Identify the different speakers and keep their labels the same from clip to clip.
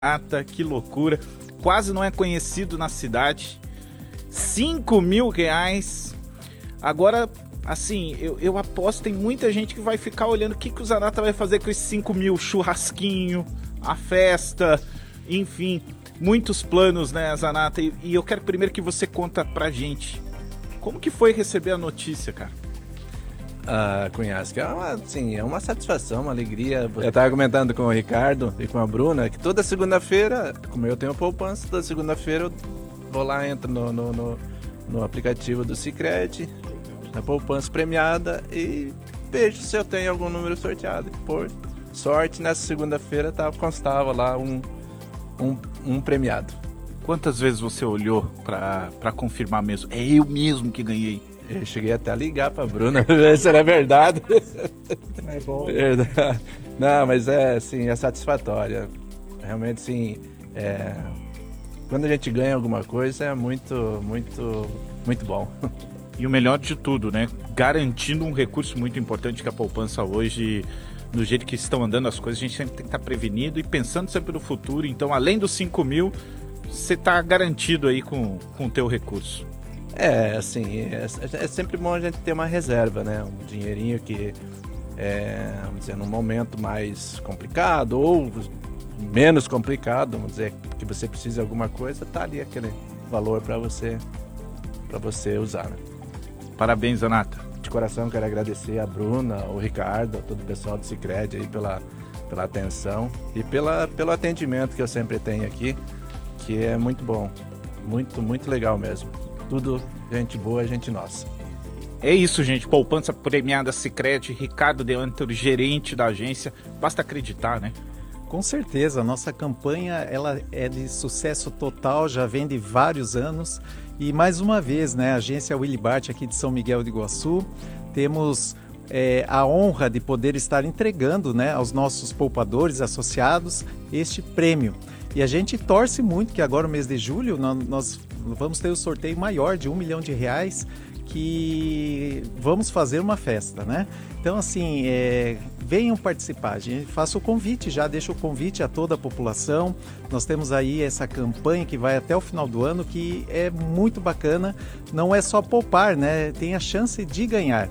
Speaker 1: Zanata, que loucura. Quase não é conhecido na cidade. R$5.000. Agora, assim, eu aposto, tem muita gente que vai ficar olhando o que o Zanata vai fazer com esses 5 mil. Churrasquinho, a festa, enfim, muitos planos, né, Zanata? E eu quero primeiro que você conta pra gente como que foi receber a notícia, cara.
Speaker 2: Cunhasco, é uma satisfação, uma alegria. Eu estava comentando com o Ricardo e com a Bruna que toda segunda-feira, como eu tenho poupança, toda segunda-feira eu vou lá, entro no aplicativo do Sicredi, na poupança premiada, e vejo se eu tenho algum número sorteado. Por sorte, nessa segunda-feira constava lá um premiado.
Speaker 1: Quantas vezes você olhou para confirmar mesmo? É eu mesmo que ganhei.
Speaker 2: Eu cheguei até a ligar pra Bruna pra ver se era verdade.
Speaker 3: É bom.
Speaker 2: Verdade. Não, mas é satisfatória. Realmente, sim, quando a gente ganha alguma coisa é muito, muito, muito bom.
Speaker 1: E o melhor de tudo, né? Garantindo um recurso muito importante que a poupança hoje, do jeito que estão andando as coisas, a gente sempre tem que estar prevenido e pensando sempre no futuro. Então, além dos 5 mil, você está garantido aí com o teu recurso.
Speaker 2: É sempre bom a gente ter uma reserva, né? Um dinheirinho que, vamos dizer, num momento mais complicado ou menos complicado, vamos dizer, que você precisa de alguma coisa, tá ali aquele valor para você usar, né?
Speaker 1: Parabéns, Zanata.
Speaker 2: De coração quero agradecer a Bruna, o Ricardo, a todo o pessoal do Sicredi aí pela atenção e pelo atendimento que eu sempre tenho aqui, que é muito bom, muito, muito legal mesmo. Tudo gente boa, gente nossa.
Speaker 1: É isso, gente. Poupança premiada Sicredi, Ricardo De Antero, gerente da agência. Basta acreditar, né?
Speaker 3: Com certeza, a nossa campanha ela é de sucesso total, já vem de vários anos. E mais uma vez, né, a agência Willy Bart aqui de São Miguel do Iguaçu, temos a honra de poder estar entregando, né, aos nossos poupadores associados este prêmio. E a gente torce muito que agora no mês de julho nós vamos ter o sorteio maior de R$1 milhão, que vamos fazer uma festa, né? Então, assim, venham participar. A gente faça o convite, já deixa o convite a toda a população. Nós temos aí essa campanha que vai até o final do ano, que é muito bacana. Não é só poupar, né? Tem a chance de ganhar.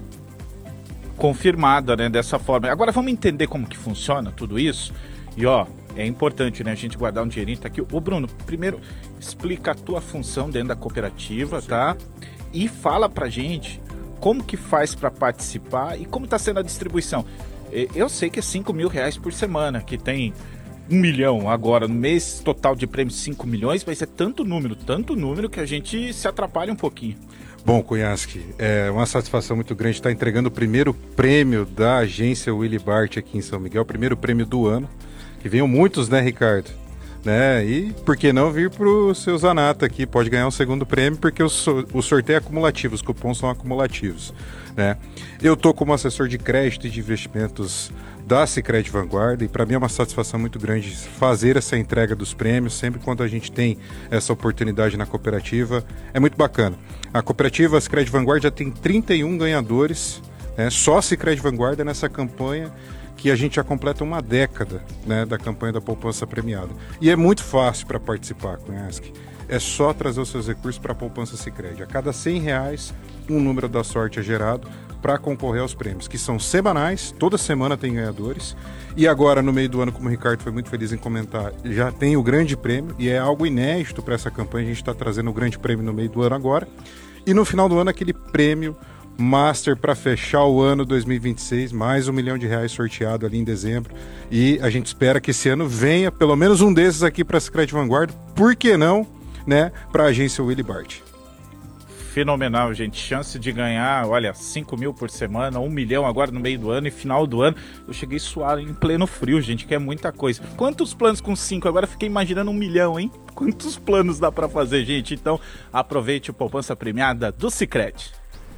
Speaker 1: Confirmada, né? Dessa forma. Agora vamos entender como que funciona tudo isso. E é importante, né, a gente guardar um dinheirinho. Tá aqui. Ô Bruno, primeiro explica a tua função dentro da cooperativa, tá? E fala pra gente como que faz para participar e como tá sendo a distribuição. Eu sei que é R$5 mil por semana, que tem 1 milhão agora, no mês total de prêmios 5 milhões, mas é tanto número que a gente se atrapalha um pouquinho.
Speaker 4: Bom, Cunhasque, é uma satisfação muito grande estar entregando o primeiro prêmio da agência Willy Bart aqui em São Miguel, o primeiro prêmio do ano. Que venham muitos, né, Ricardo? Né? E por que não vir para o seu Zanata aqui? Pode ganhar um segundo prêmio, porque o sorteio é acumulativo, os cupons são acumulativos, né? Eu estou como assessor de crédito e de investimentos da Sicredi Vanguarda, e para mim é uma satisfação muito grande fazer essa entrega dos prêmios, sempre quando a gente tem essa oportunidade na cooperativa. É muito bacana. A cooperativa Sicredi Vanguarda já tem 31 ganhadores, né? Só a Sicredi Vanguarda nessa campanha, que a gente já completa uma década, né, da campanha da poupança premiada. E é muito fácil para participar, Cunhasque. É só trazer os seus recursos para a poupança Sicredi. A cada R$100, um número da sorte é gerado para concorrer aos prêmios, que são semanais, toda semana tem ganhadores. E agora, no meio do ano, como o Ricardo foi muito feliz em comentar, já tem o grande prêmio, e é algo inédito para essa campanha. A gente está trazendo o grande prêmio no meio do ano agora. E no final do ano, aquele prêmio Master para fechar o ano 2026, mais R$1 milhão sorteado ali em dezembro, e a gente espera que esse ano venha pelo menos um desses aqui para a Sicredi Vanguarda, por que não, né, para a agência Willy Bart.
Speaker 1: Fenomenal, gente, chance de ganhar, olha, 5 mil por semana, 1 milhão agora no meio do ano e final do ano. Eu cheguei suado em pleno frio, gente, que é muita coisa. Quantos planos com 5? Agora fiquei imaginando 1 milhão, hein? Quantos planos dá para fazer, gente? Então aproveite o poupança premiada do Sicredi.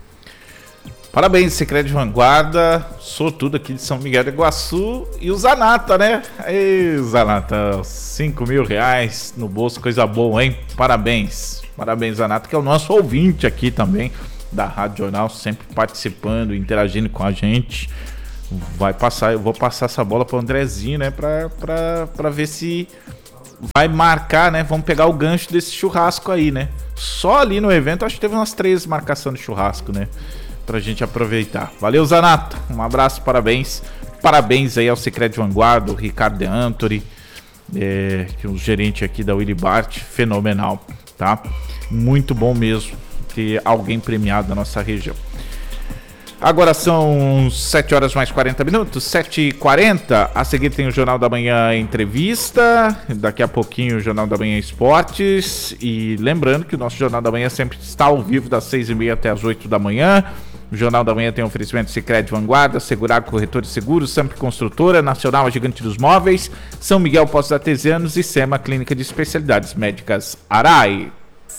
Speaker 1: Parabéns, Sicredi Vanguarda, sou tudo aqui de São Miguel do Iguaçu, e o Zanata, né? Ei, Zanata, R$5 mil no bolso, coisa boa, hein? Parabéns, Zanata, que é o nosso ouvinte aqui também da Rádio Jornal, sempre participando, interagindo com a gente. Eu vou passar essa bola para o Andrezinho, né? Para ver se vai marcar, né? Vamos pegar o gancho desse churrasco aí, né? Só ali no evento, acho que teve umas 3 marcações de churrasco, né? Pra gente aproveitar. Valeu, Zanata. Um abraço, parabéns. Parabéns aí ao Sicredi Vanguarda, o Ricardo De Antoni, que é o gerente aqui da Wilibart. Fenomenal, tá? Muito bom mesmo ter alguém premiado na nossa região. Agora são 7 horas mais 40 minutos, 7h40. A seguir tem o Jornal da Manhã Entrevista. Daqui a pouquinho o Jornal da Manhã Esportes. E lembrando que o nosso Jornal da Manhã sempre está ao vivo das 6h30 até as 8 da manhã. O Jornal da Manhã tem oferecimento Sicredi Vanguarda, Segurado Corretor de Seguros, Samp Construtora, Nacional, a Gigante dos Móveis, São Miguel Postos Artesianos e SEMA Clínica de Especialidades Médicas Arai.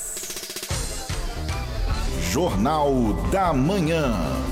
Speaker 5: Jornal da Manhã.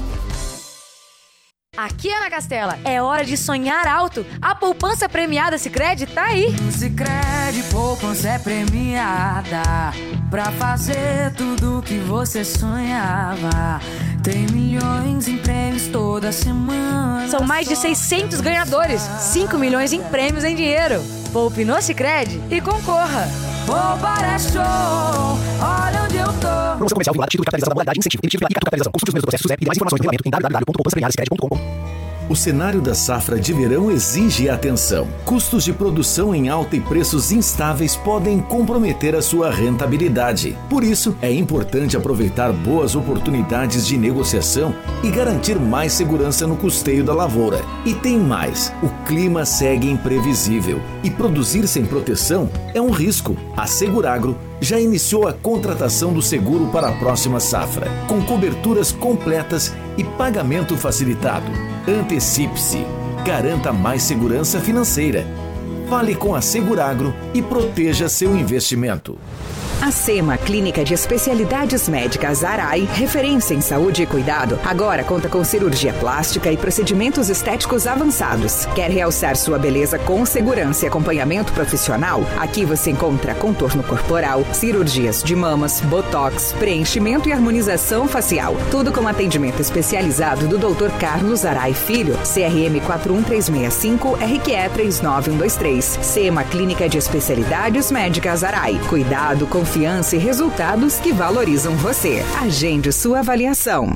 Speaker 6: Aqui, Ana Castela, é hora de sonhar alto. A poupança premiada Sicredi tá aí.
Speaker 7: Sicredi poupança é premiada pra fazer tudo que você sonhava. Tem milhões em prêmios toda semana.
Speaker 6: São mais de 600 ganhadores, 5 milhões em prêmios em dinheiro. Poupe no Sicredi e concorra.
Speaker 7: Poupar é show, olha onde eu tô.
Speaker 8: Promoção comercial vinculada, título de capitalização da modalidade, incentivo, emitido pela Icatu Capitalização. Consulte os meus processos e mais informações no regulamento em www.poupançapremiadasicredi.com.
Speaker 5: O cenário da safra de verão exige atenção. Custos de produção em alta e preços instáveis podem comprometer a sua rentabilidade. Por isso, é importante aproveitar boas oportunidades de negociação e garantir mais segurança no custeio da lavoura. E tem mais, o clima segue imprevisível e produzir sem proteção é um risco. A Seguragro já iniciou a contratação do seguro para a próxima safra, com coberturas completas e pagamento facilitado. Antecipe-se, garanta mais segurança financeira. Fale com a Seguragro e proteja seu investimento.
Speaker 9: A SEMA Clínica de Especialidades Médicas Arai, referência em saúde e cuidado, agora conta com cirurgia plástica e procedimentos estéticos avançados. Quer realçar sua beleza com segurança e acompanhamento profissional? Aqui você encontra contorno corporal, cirurgias de mamas, botox, preenchimento e harmonização facial. Tudo com atendimento especializado do Dr. Carlos Arai Filho, CRM 41365, RQE 39123. SEMA Clínica de Especialidades Médicas Arai. Cuidado, confiança e resultados que valorizam você. Agende sua avaliação.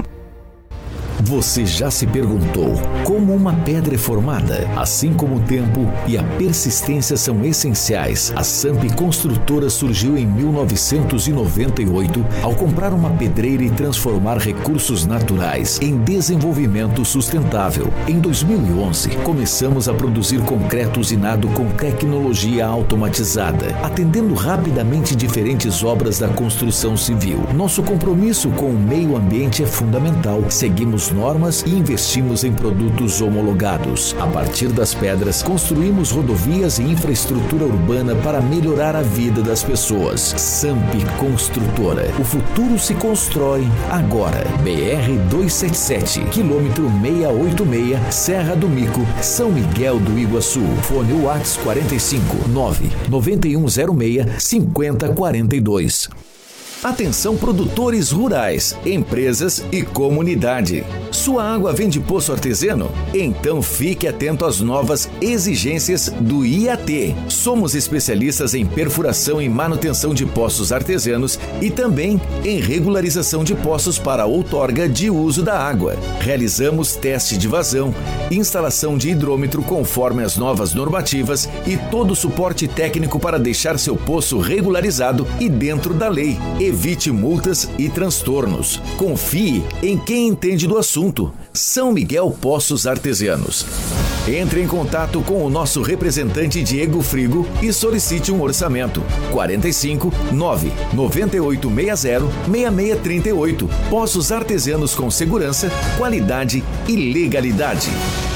Speaker 5: Você já se perguntou como uma pedra é formada? Assim como o tempo e a persistência são essenciais, a Samp Construtora surgiu em 1998 ao comprar uma pedreira e transformar recursos naturais em desenvolvimento sustentável. Em 2011, começamos a produzir concreto usinado com tecnologia automatizada, atendendo rapidamente diferentes obras da construção civil. Nosso compromisso com o meio ambiente é fundamental. Seguimos normas e investimos em produtos homologados. A partir das pedras, construímos rodovias e infraestrutura urbana para melhorar a vida das pessoas. Samp Construtora. O futuro se constrói agora. BR-277, quilômetro 686, Serra do Mico, São Miguel do Iguaçu. Fone WhatsApp 45 99106 5042. Atenção produtores rurais, empresas e comunidade. Sua água vem de poço artesiano? Então fique atento às novas exigências do IAT. Somos especialistas em perfuração e manutenção de poços artesianos e também em regularização de poços para outorga de uso da água. Realizamos teste de vazão, instalação de hidrômetro conforme as novas normativas e todo o suporte técnico para deixar seu poço regularizado e dentro da lei. Evite multas e transtornos. Confie em quem entende do assunto. São Miguel Poços Artesianos. Entre em contato com o nosso representante Diego Frigo e solicite um orçamento. 45 99860 6638. Poços artesianos com segurança, qualidade e legalidade.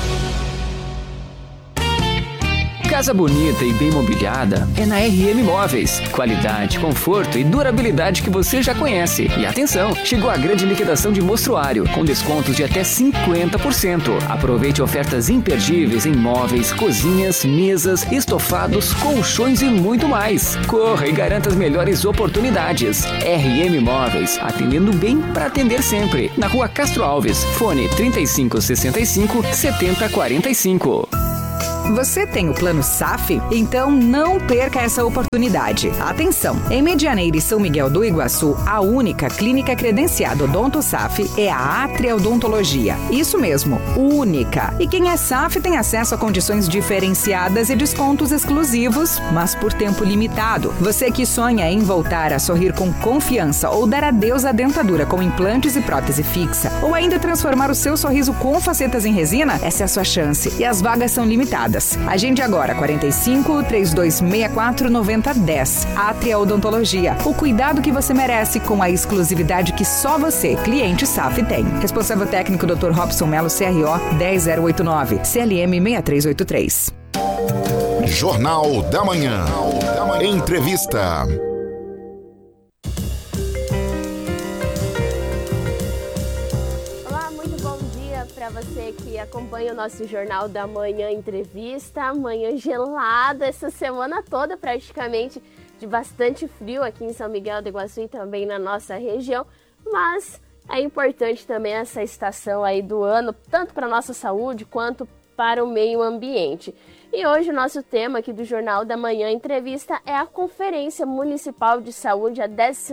Speaker 10: Casa bonita e bem mobiliada é na RM Móveis. Qualidade, conforto e durabilidade que você já conhece. E atenção, chegou a grande liquidação de mostruário, com descontos de até 50%. Aproveite ofertas imperdíveis em móveis, cozinhas, mesas, estofados, colchões e muito mais. Corra e garanta as melhores oportunidades. RM Móveis, atendendo bem para atender sempre. Na Rua Castro Alves, fone 3565 7045.
Speaker 9: Você tem o plano SAF? Então não perca essa oportunidade. Atenção! Em Medianeira e São Miguel do Iguaçu, a única clínica credenciada Odonto SAF é a Atria Odontologia. Isso mesmo, única. E quem é SAF tem acesso a condições diferenciadas e descontos exclusivos, mas por tempo limitado. Você que sonha em voltar a sorrir com confiança ou dar adeus à dentadura com implantes e prótese fixa, ou ainda transformar o seu sorriso com facetas em resina, essa é a sua chance. E as vagas são limitadas. Agende agora 45 3264 9010. Atria Odontologia. O cuidado que você merece com a exclusividade que só você, cliente SAF, tem. Responsável técnico Dr. Robson Melo, CRO 10089, CLM 6383.
Speaker 11: Jornal da Manhã. Entrevista.
Speaker 12: Para você que acompanha o nosso Jornal da Manhã Entrevista, manhã gelada essa semana toda praticamente, de bastante frio aqui em São Miguel do Iguaçu e também na nossa região, mas é importante também essa estação aí do ano, tanto para a nossa saúde quanto para o meio ambiente. E hoje o nosso tema aqui do Jornal da Manhã Entrevista é a Conferência Municipal de Saúde, a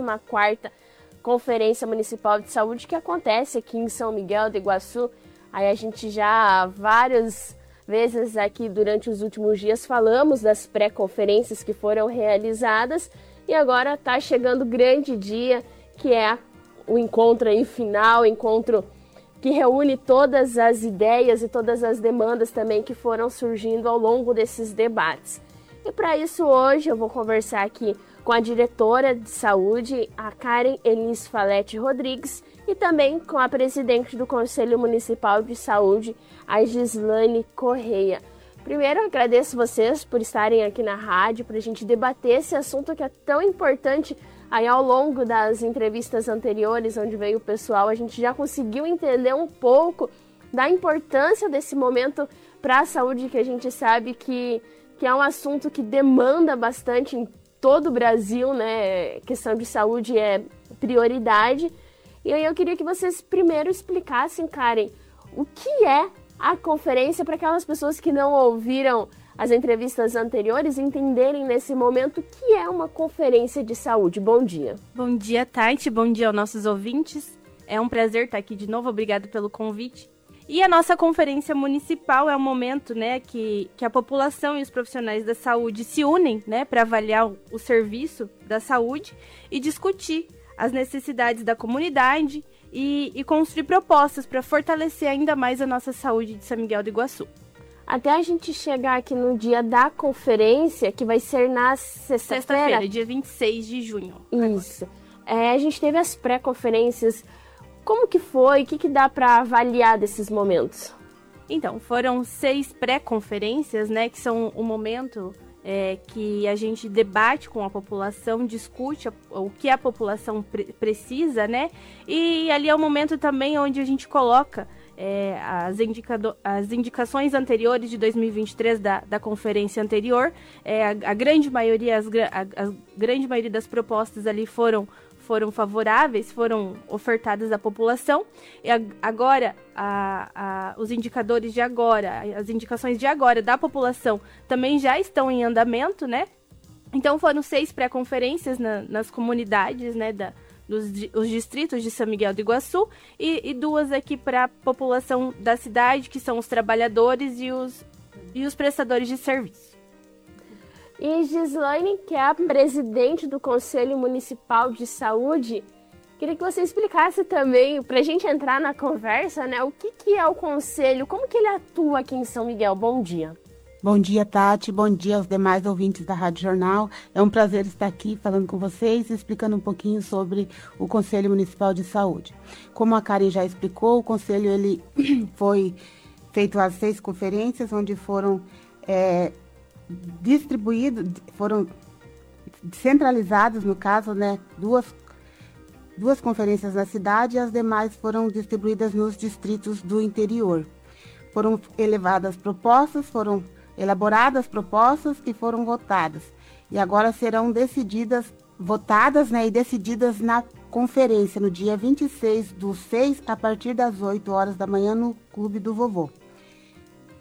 Speaker 12: 14ª Conferência Municipal de Saúde que acontece aqui em São Miguel do Iguaçu. Aí a gente já várias vezes aqui durante os últimos dias falamos das pré-conferências que foram realizadas e agora está chegando o grande dia, que é o encontro aí final, encontro que reúne todas as ideias e todas as demandas também que foram surgindo ao longo desses debates. E para isso hoje eu vou conversar aqui com a diretora de saúde, a Karen Elis Falete Rodrigues, e também com a presidente do Conselho Municipal de Saúde, a Gislaine Correia. Primeiro, agradeço vocês por estarem aqui na rádio, para a gente debater esse assunto que é tão importante. Aí, ao longo das entrevistas anteriores, onde veio o pessoal, a gente já conseguiu entender um pouco da importância desse momento para a saúde, que a gente sabe que é um assunto que demanda bastante em todo o Brasil, né? Questão de saúde é prioridade. E aí eu queria que vocês primeiro explicassem, Karen, o que é a conferência para aquelas pessoas que não ouviram as entrevistas anteriores entenderem nesse momento o que é uma conferência de saúde. Bom dia.
Speaker 13: Bom dia, Tati. Bom dia aos nossos ouvintes. É um prazer estar aqui de novo. Obrigado pelo convite. E a nossa conferência municipal é um momento, né, que a população e os profissionais da saúde se unem, né, para avaliar o serviço da saúde e discutir as necessidades da comunidade e construir propostas para fortalecer ainda mais a nossa saúde de São Miguel do Iguaçu.
Speaker 12: Até a gente chegar aqui no dia da conferência, que vai ser na
Speaker 13: sexta-feira, dia 26 de junho.
Speaker 12: Isso. A gente teve as pré-conferências. Como que foi? O que dá para avaliar desses momentos?
Speaker 13: Então, foram 6 pré-conferências, né, que são o momento que a gente debate com a população, discute o que a população precisa, né? E ali é o momento também onde a gente coloca as indicações anteriores de 2023 da conferência anterior. A grande maioria das propostas ali foram favoráveis, foram ofertadas à população. E agora, os indicadores de agora, as indicações de agora da população também já estão em andamento, né? Então foram 6 pré-conferências nas comunidades, né, os distritos de São Miguel do Iguaçu e 2 aqui para a população da cidade, que são os trabalhadores e os prestadores de serviço.
Speaker 12: E Gislaine, que é a presidente do Conselho Municipal de Saúde, queria que você explicasse também, para a gente entrar na conversa, né, o que é o Conselho, como que ele atua aqui em São Miguel. Bom dia.
Speaker 14: Bom dia, Tati. Bom dia aos demais ouvintes da Rádio Jornal. É um prazer estar aqui falando com vocês e explicando um pouquinho sobre o Conselho Municipal de Saúde. Como a Karen já explicou, o Conselho ele foi feito as 6 conferências, onde foram distribuídos, foram centralizados, no caso, né, duas conferências na cidade e as demais foram distribuídas nos distritos do interior. Foram foram elaboradas propostas que foram votadas. E agora serão votadas, né, e decididas na conferência, no dia 26/6, a partir das 8 horas da manhã, no Clube do Vovô.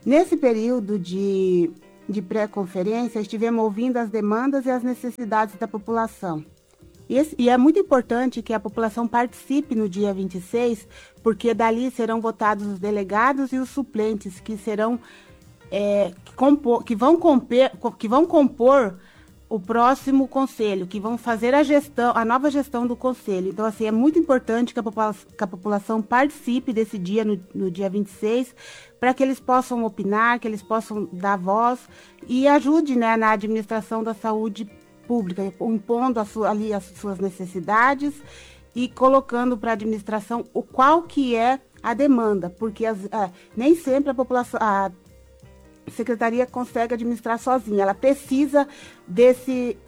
Speaker 14: Nesse período de pré-conferência, estivemos ouvindo as demandas e as necessidades da população. E é muito importante que a população participe no dia 26, porque dali serão votados os delegados e os suplentes, que serão que vão compor o próximo conselho, que vão fazer a nova gestão do conselho. Então, assim, é muito importante que a população participe desse dia, no dia 26, para que eles possam opinar, que eles possam dar voz e ajude, né, na administração da saúde pública, impondo ali as suas necessidades e colocando para a administração qual que é a demanda, porque nem sempre a secretaria consegue administrar sozinha, ela precisa desse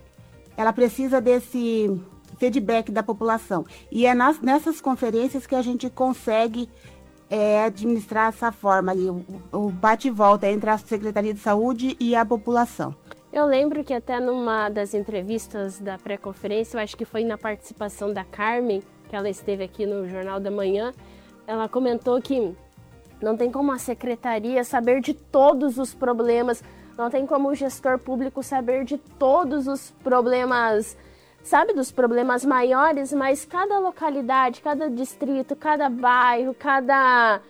Speaker 14: feedback da população. E é nessas conferências que a gente consegue administrar essa forma ali, o bate e volta entre a Secretaria de Saúde e a população.
Speaker 12: Eu lembro que até numa das entrevistas da pré-conferência, eu acho que foi na participação da Carmen, que ela esteve aqui no Jornal da Manhã, ela comentou que não tem como a secretaria saber de todos os problemas, não tem como o gestor público saber de todos os problemas, sabe, dos problemas maiores, mas cada localidade, cada distrito, cada bairro, cada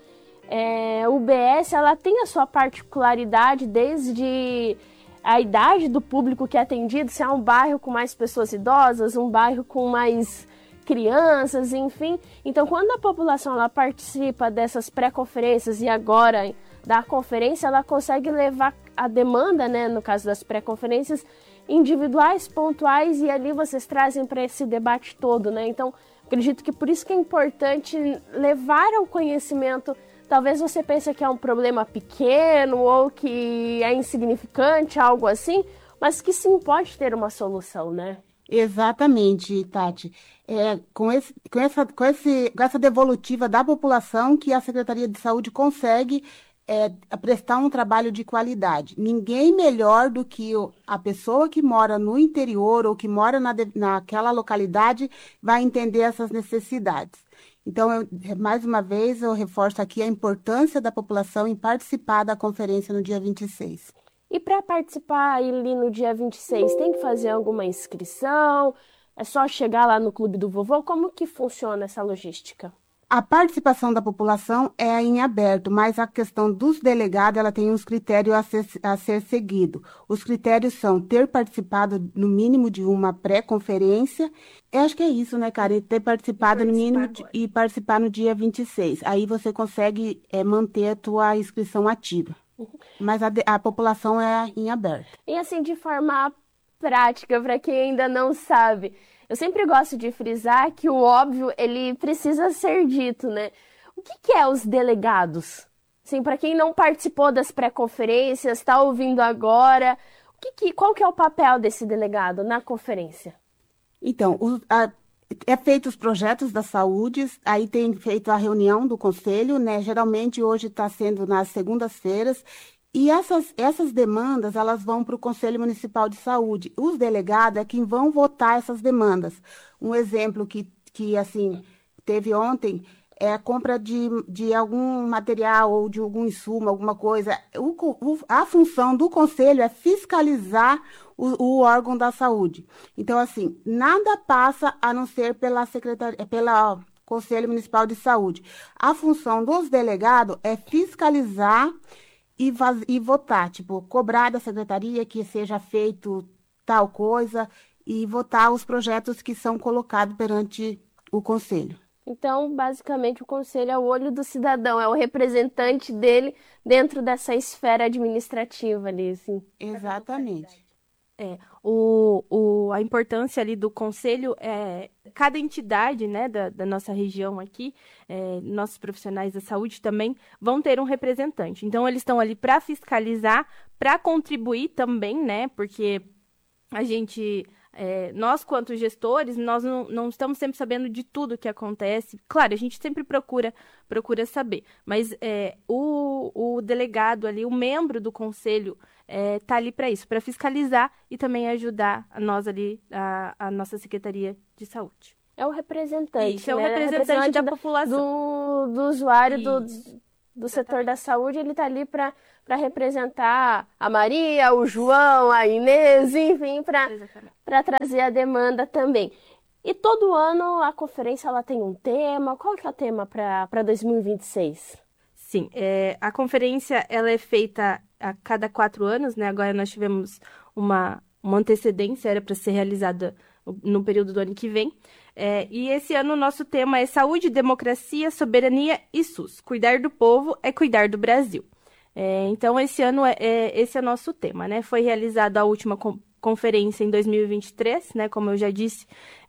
Speaker 12: UBS, ela tem a sua particularidade, desde a idade do público que é atendido, se é um bairro com mais pessoas idosas, um bairro com mais crianças, enfim. Então, quando a população ela participa dessas pré-conferências e agora da conferência, ela consegue levar a demanda, né, no caso das pré-conferências, individuais, pontuais, e ali vocês trazem para esse debate todo, né? Então, acredito que por isso que é importante levar ao conhecimento. Talvez você pense que é um problema pequeno ou que é insignificante, algo assim, mas que sim pode ter uma solução, né?
Speaker 14: Exatamente, Tati. Com essa devolutiva da população que a Secretaria de Saúde consegue prestar um trabalho de qualidade. Ninguém melhor do que a pessoa que mora no interior ou que mora naquela localidade vai entender essas necessidades. Então, mais uma vez, eu reforço aqui a importância da população em participar da conferência no dia 26.
Speaker 12: E para participar ali no dia 26, tem que fazer alguma inscrição? É só chegar lá no Clube do Vovô? Como que funciona essa logística?
Speaker 14: A participação da população é em aberto, mas a questão dos delegados, ela tem uns critérios a ser seguido. Os critérios são ter participado no mínimo de uma pré-conferência. Eu acho que é isso, né, cara? Ter participado no mínimo e participar no dia 26. Aí você consegue manter a tua inscrição ativa. Mas a população é em aberto.
Speaker 12: E assim, de forma prática, para quem ainda não sabe, eu sempre gosto de frisar que o óbvio, ele precisa ser dito, né? O que é os delegados? Assim, para quem não participou das pré-conferências, está ouvindo agora, qual que é o papel desse delegado na conferência?
Speaker 14: Então, feito os projetos da saúde, aí tem feito a reunião do conselho, né? Geralmente hoje está sendo nas segundas-feiras, e essas demandas, elas vão para o Conselho Municipal de Saúde. Os delegados é quem vão votar essas demandas. Um exemplo que assim, teve ontem é a compra de algum material ou de algum insumo, alguma coisa. A função do conselho é fiscalizar o órgão da saúde. Então, assim, nada passa a não ser pela Conselho Municipal de Saúde. A função dos delegados é fiscalizar e votar, tipo, cobrar da secretaria que seja feito tal coisa e votar os projetos que são colocados perante o conselho.
Speaker 12: Então, basicamente, o conselho é o olho do cidadão, é o representante dele dentro dessa esfera administrativa ali, assim.
Speaker 14: Exatamente.
Speaker 13: A importância ali do conselho, cada entidade, né, da nossa região aqui, nossos profissionais da saúde também vão ter um representante. Então, eles estão ali para fiscalizar, para contribuir também, né, porque a gente... nós, quanto gestores, nós não estamos sempre sabendo de tudo que acontece. Claro, a gente sempre procura saber, mas o delegado ali, o membro do conselho, está ali para isso, para fiscalizar e também ajudar nós ali, a nossa Secretaria de Saúde.
Speaker 12: É o representante,
Speaker 13: isso, é o representante da população.
Speaker 12: Do usuário, do setor da saúde, ele está ali para representar a Maria, o João, a Inês, enfim, para trazer a demanda também. E todo ano a conferência ela tem um tema. Qual que é o tema para 2026?
Speaker 13: Sim, a conferência ela é feita a cada 4 anos, né? Agora nós tivemos uma antecedência, era para ser realizada no período do ano que vem. E esse ano o nosso tema é Saúde, Democracia, Soberania e SUS. Cuidar do povo é cuidar do Brasil. Então, esse ano esse é o nosso tema, né? Foi realizada a última conferência em 2023, né? Como eu já disse,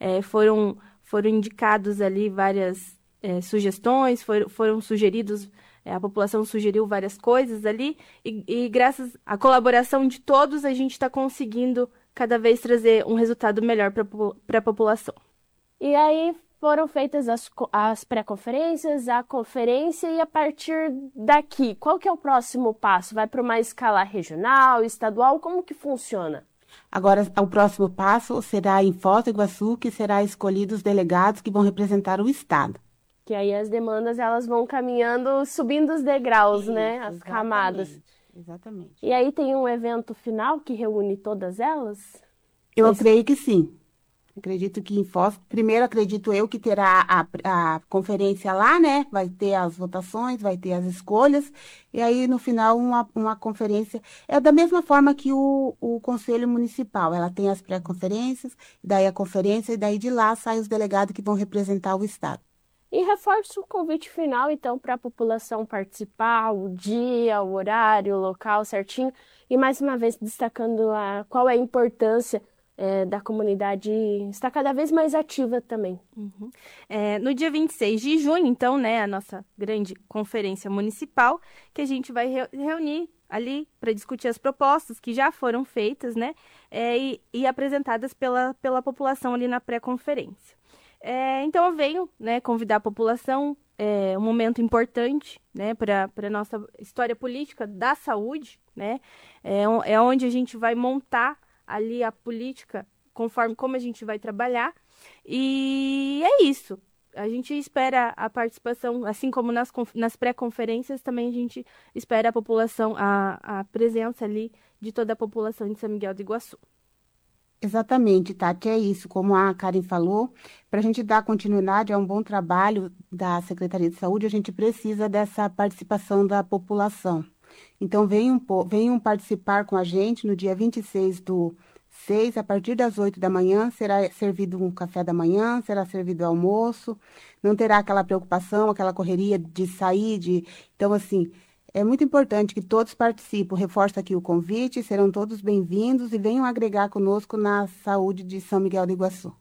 Speaker 13: foram indicados ali várias sugestões, foram sugeridos, a população sugeriu várias coisas ali, e graças à colaboração de todos, a gente está conseguindo cada vez trazer um resultado melhor para a população.
Speaker 12: E aí foram feitas as pré-conferências, a conferência, e a partir daqui, qual que é o próximo passo? Vai para uma escala regional, estadual? Como que funciona?
Speaker 14: Agora, o próximo passo será em Foz do Iguaçu, que será escolhidos os delegados que vão representar o Estado.
Speaker 12: Que aí as demandas elas vão caminhando, subindo os degraus, né? As camadas.
Speaker 14: Exatamente.
Speaker 12: E aí tem um evento final que reúne todas elas?
Speaker 14: Eu creio que sim. Acredito que em Foz, primeiro acredito eu que terá a conferência lá, né? Vai ter as votações, vai ter as escolhas, e aí no final uma conferência. É da mesma forma que o Conselho Municipal, ela tem as pré-conferências, daí a conferência, e daí de lá saem os delegados que vão representar o Estado.
Speaker 12: E reforço o convite final, então, para a população participar, o dia, o horário, o local certinho, e mais uma vez destacando qual é a importância da comunidade estar cada vez mais ativa também.
Speaker 13: Uhum. No dia 26 de junho, então, né, a nossa grande conferência municipal, que a gente vai reunir ali para discutir as propostas que já foram feitas, né, e apresentadas pela população ali na pré-conferência. Então eu venho, né, convidar a população, um momento importante, né, para a nossa história política da saúde, né, é onde a gente vai montar ali a política conforme como a gente vai trabalhar, e é isso. A gente espera a participação, assim como nas pré-conferências, também a gente espera a população, a presença ali de toda a população de São Miguel do Iguaçu.
Speaker 14: Exatamente, Tati, é isso. Como a Karen falou, para a gente dar continuidade a um bom trabalho da Secretaria de Saúde, a gente precisa dessa participação da população. Então, venham participar com a gente no dia 26/6, a partir das 8 da manhã, será servido um café da manhã, será servido almoço, não terá aquela preocupação, aquela correria de sair, Então, assim, é muito importante que todos participem. Reforço aqui o convite, serão todos bem-vindos e venham agregar conosco na saúde de São Miguel do Iguaçu.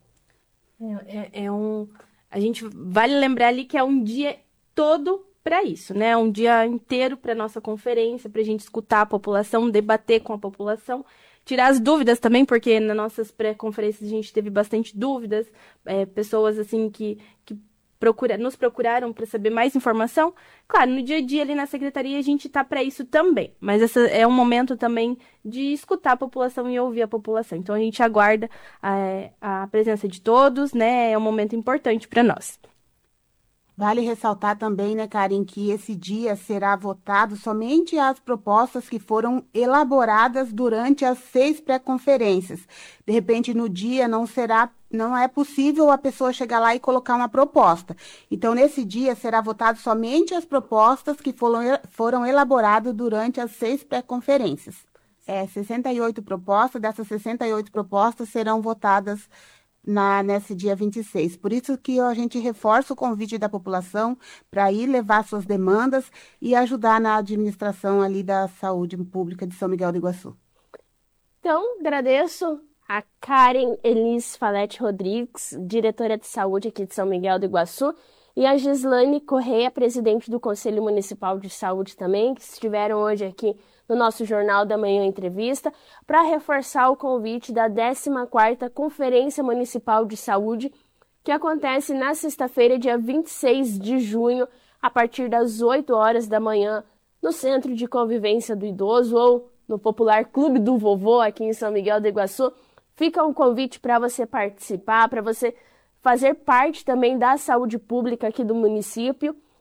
Speaker 13: A gente vale lembrar ali que é um dia todo para isso, né? Um dia inteiro para nossa conferência, para a gente escutar a população, debater com a população, tirar as dúvidas também, porque nas nossas pré-conferências a gente teve bastante dúvidas, pessoas assim que nos procuraram para saber mais informação. Claro, no dia a dia ali na secretaria a gente está para isso também, mas esse é um momento também de escutar a população e ouvir a população. Então a gente aguarda a presença de todos, né? É um momento importante para nós.
Speaker 14: Vale ressaltar também, né, Karen, que esse dia será votado somente as propostas que foram elaboradas durante as 6 pré-conferências. De repente, no dia não é possível a pessoa chegar lá e colocar uma proposta. Então, nesse dia será votado somente as propostas que foram elaboradas durante as 6 pré-conferências. 68 propostas, dessas 68 propostas serão votadas nesse dia 26. Por isso que a gente reforça o convite da população para ir levar suas demandas e ajudar na administração ali da saúde pública de São Miguel do Iguaçu.
Speaker 12: Então, agradeço a Karen Elis Falete Rodrigues, diretora de saúde aqui de São Miguel do Iguaçu, e a Gislaine Correia, presidente do Conselho Municipal de Saúde também, que estiveram hoje aqui no nosso Jornal da Manhã Entrevista, para reforçar o convite da 14ª Conferência Municipal de Saúde, que acontece na sexta-feira, dia 26 de junho, a partir das 8 horas da manhã, no Centro de Convivência do Idoso, ou no popular Clube do Vovô, aqui em São Miguel do Iguaçu. Fica um convite para você participar, para você fazer parte também da saúde pública aqui do município.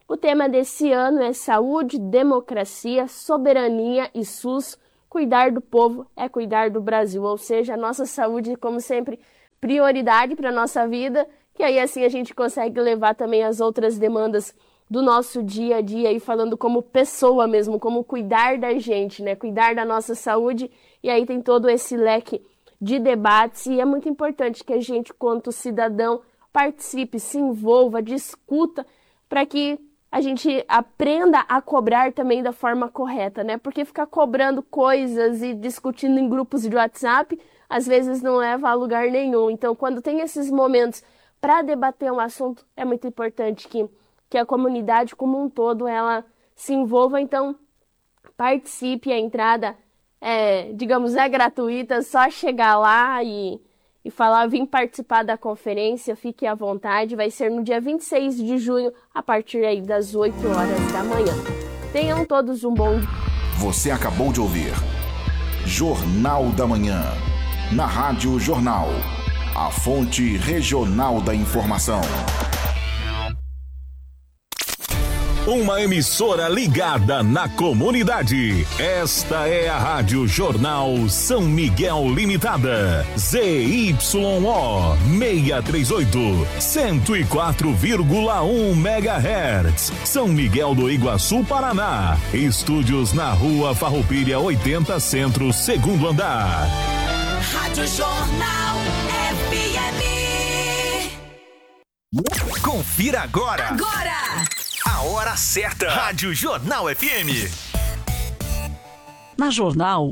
Speaker 12: O tema desse ano é saúde, democracia, soberania e SUS. Cuidar do povo é cuidar do Brasil, ou seja, a nossa saúde, como sempre, prioridade para a nossa vida, que aí assim a gente consegue levar também as outras demandas do nosso dia a dia e falando como pessoa mesmo, como cuidar da gente, né? Cuidar da nossa saúde, e aí tem todo esse leque de debates e é muito importante que a gente, quanto cidadão, participe, se envolva, discuta, para que a gente aprenda a cobrar também da forma correta, né? Porque ficar cobrando coisas e discutindo em grupos de WhatsApp, às vezes não leva a lugar nenhum. Então, quando tem esses momentos para debater um assunto, é muito importante que a comunidade como um todo, ela se envolva. Então, participe, a entrada é gratuita, só chegar lá e falar, vim participar da conferência, fique à vontade, vai ser no dia 26 de junho, a partir aí das 8 horas da manhã. Tenham todos um bom dia.
Speaker 11: Você acabou de ouvir Jornal da Manhã, na Rádio Jornal, a fonte regional da informação.
Speaker 5: Uma emissora ligada na comunidade. Esta é a Rádio Jornal São Miguel Limitada. ZYO 638, 104,1 MHz. São Miguel do Iguaçu, Paraná. Estúdios na Rua Farroupilha 80 Centro, segundo andar.
Speaker 7: Rádio Jornal FM.
Speaker 15: Confira agora! A hora certa. Rádio Jornal FM.
Speaker 16: Na Jornal,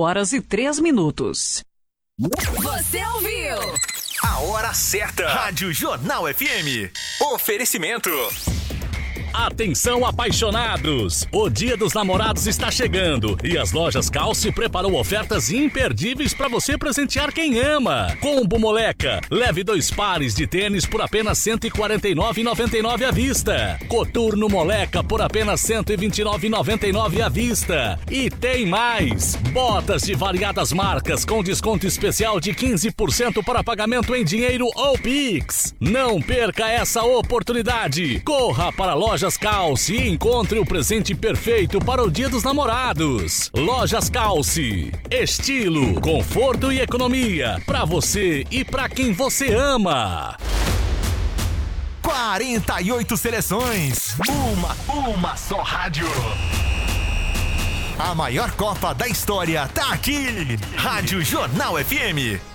Speaker 16: 8h03.
Speaker 7: Você ouviu?
Speaker 15: A hora certa. Rádio Jornal FM. Oferecimento.
Speaker 5: Atenção, apaixonados! O Dia dos Namorados está chegando e as lojas Calce preparou ofertas imperdíveis para você presentear quem ama. Combo Moleca, leve 2 pares de tênis por apenas R$ 149,99 à vista. Coturno Moleca por apenas R$ 129,99 à vista. E tem mais! Botas de variadas marcas com desconto especial de 15% para pagamento em dinheiro ou Pix. Não perca essa oportunidade! Corra para a Lojas Calce e encontre o presente perfeito para o Dia dos Namorados. Lojas Calce. Estilo, conforto e economia. Para você e para quem você ama.
Speaker 15: 48 seleções. Uma só rádio. A maior Copa da história tá aqui. Rádio Jornal FM.